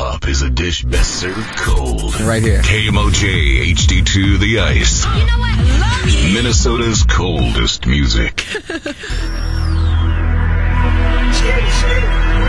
up is a dish best served cold. Right here. KMOJ HD2 The Ice. You know what? Love you. Minnesota's coldest music.